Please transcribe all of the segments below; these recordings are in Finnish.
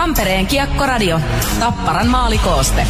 Tampereen Kiekkoradio. Tapparan maalikooste.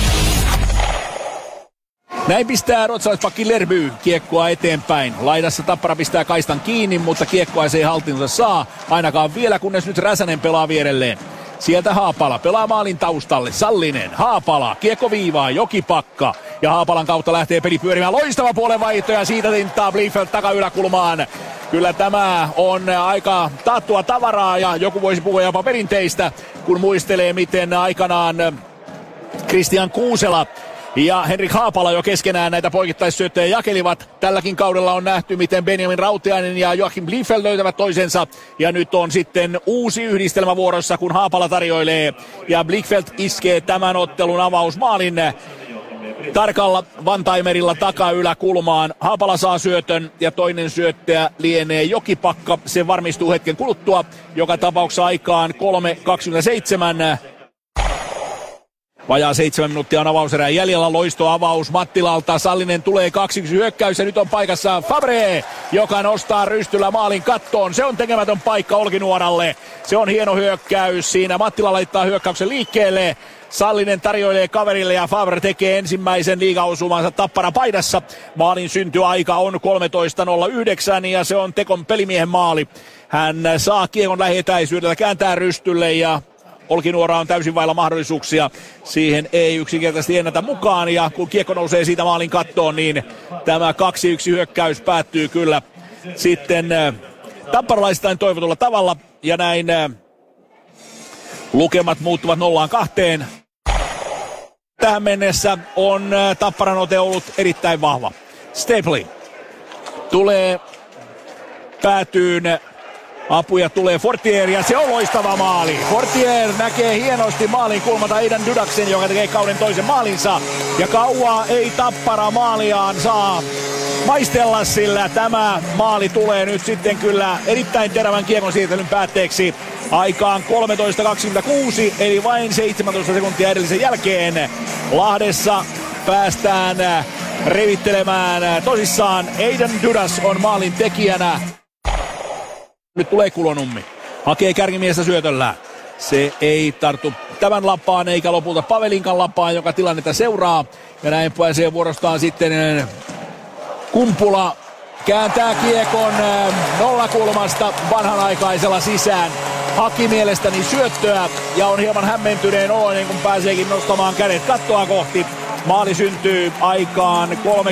Näin pistää ruotsalaispakki Lerby kiekkoa eteenpäin. Laidassa Tappara pistää kaistan kiinni, mutta kiekkoa se ei haltinsa saa. Ainakaan vielä, kunnes nyt Räsänen pelaa vierelleen. Sieltä Haapala pelaa maalin taustalle. Sallinen, Haapala, kiekko viivaa, Jokipakka. Ja Haapalan kautta lähtee peli pyörimään. Loistava puolenvaihto ja siitä tinttaa Bliefeld takayläkulmaan. Kyllä tämä on aika taattua tavaraa ja joku voisi puhua jopa perinteistä, kun muistelee miten aikanaan Christian Kuusela ja Henrik Haapala jo keskenään näitä poikittaissyöttöjä jakelivat. Tälläkin kaudella on nähty, miten Benjamin Rautiainen ja Joachim Bliefeld löytävät toisensa. Ja nyt on sitten uusi yhdistelmä vuorossa, kun Haapala tarjoilee. Ja Bliefeld iskee tämän ottelun avausmaalin tarkalla one-timerilla takayläkulmaan. Haapala saa syötön ja toinen syöttäjä lienee Jokipakka. Se varmistuu hetken kuluttua. Joka tapauksessa aikaan 3.27. Vajaa 7 minuuttia on avauserään jäljellä. Loistoavaus Mattilalta. Sallinen tulee 2-1 hyökkäys ja nyt on paikassa Fabre, joka nostaa rystyllä maalin kattoon. Se on tekemätön paikka Olkinuoralle. Se on hieno hyökkäys. Siinä Mattila laittaa hyökkäyksen liikkeelle. Sallinen tarjoilee kaverille ja Fabre tekee ensimmäisen liigaosumansa Tappara paidassa. Maalin syntyaika on 13.09 ja se on Tekon pelimiehen maali. Hän saa kiekon lähietäisyydeltä, kääntää rystylle ja Olkinuora on täysin vailla mahdollisuuksia. Siihen ei yksinkertaisesti ennätä mukaan ja kun kiekko nousee siitä maalin kattoon, niin tämä 2-1 hyökkäys päättyy kyllä sitten tapparalaistain toivotulla tavalla ja näin lukemat muuttuvat 0-2. Tähän mennessä on Tapparan ote ollut erittäin vahva. Stapley tulee päätyyn. Apuja tulee Fortier ja se on loistava maali. Fortier näkee hienosti maalin kulmalta Aidan Dudaksen, joka tekee kauden toisen maalinsa. Ja kauaa ei Tappara maaliaan saa maistella, sillä tämä maali tulee nyt sitten kyllä erittäin terävän kiekon siirtelyn päätteeksi. Aikaan 13.26 eli vain 17 sekuntia edellisen jälkeen. Lahdessa päästään revittelemään tosissaan. Aidan Dudas on maalin tekijänä. Nyt tulee Kulonummi. Hakee kärkimiestä syötöllä. Se ei tartu tämän lapaan eikä lopulta Pavelinkan lapaan, joka tilannetta seuraa. Ja näin pääsee vuorostaan sitten Kumpula. Kääntää kiekon nollakulmasta vanhanaikaisella sisään. Haki mielestäni syöttöä ja on hieman hämmentyneen oloinen, kun pääseekin nostamaan kädet kattoa kohti. Maali syntyy aikaan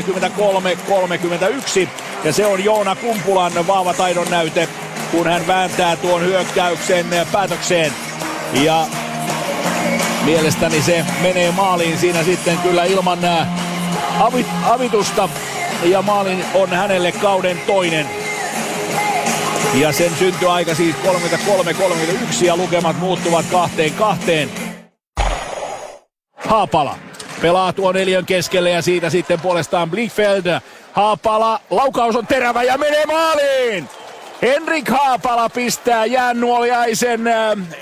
33-31 ja se on Joona Kumpulan vahva taidon näyte, kun hän vääntää tuon hyökkäyksen päätökseen. Ja mielestäni se menee maaliin siinä sitten kyllä ilman avitusta. Ja maalin on hänelle kauden toinen. Ja sen syntyaika siis 33-31 ja lukemat muuttuvat 2-2. Haapala pelaa tuon neljän keskelle ja siitä sitten puolestaan Bliefeld. Haapala, laukaus on terävä ja menee maaliin! Henrik Haapala pistää Jäännuoliaisen